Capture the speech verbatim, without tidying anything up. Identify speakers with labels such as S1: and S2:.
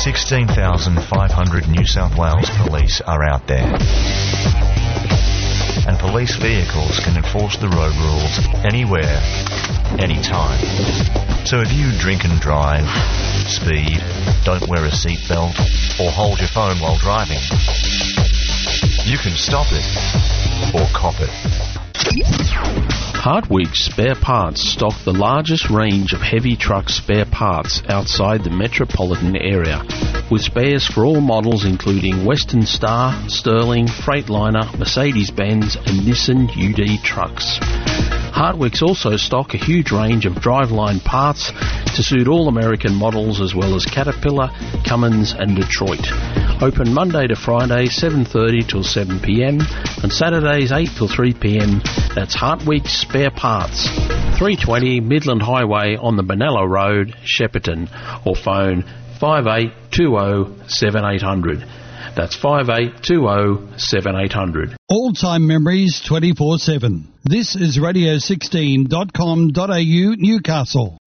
S1: sixteen thousand five hundred New South Wales police are out there. And police vehicles can enforce the road rules anywhere, anytime. So if you drink and drive, speed, don't wear a seatbelt, or hold your phone while driving, you can stop it or cop it.
S2: Hartwig Spare Parts stock the largest range of heavy truck spare parts outside the metropolitan area, with spares for all models including Western Star, Sterling, Freightliner, Mercedes-Benz and Nissan U D trucks. Hartwigs also stock a huge range of driveline parts to suit all American models as well as Caterpillar, Cummins and Detroit. Open Monday to Friday seven thirty till seven p m and Saturdays eight till three p m. That's Hartwig Spare Parts, three twenty Midland Highway on the Benalla Road, Shepparton, or phone five eight two zero seven eight zero zero. That's five eight two zero seven eight zero zero.
S3: All-time memories twenty-four seven. This is radio sixteen dot com dot a u Newcastle.